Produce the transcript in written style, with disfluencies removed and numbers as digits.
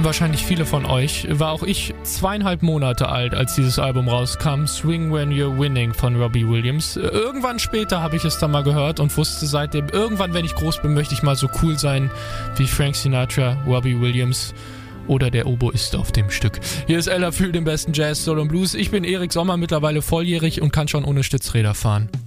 wahrscheinlich viele von euch, war auch ich 2,5 Monate alt, als dieses Album rauskam. Swing When You're Winning von Robbie Williams. Irgendwann später habe ich es dann mal gehört und wusste seitdem, irgendwann, wenn ich groß bin, möchte ich mal so cool sein wie Frank Sinatra, Robbie Williams oder der Oboist auf dem Stück. Hier ist Ella für den besten Jazz, Soul und Blues. Ich bin Erik Sommer, mittlerweile volljährig und kann schon ohne Stützräder fahren.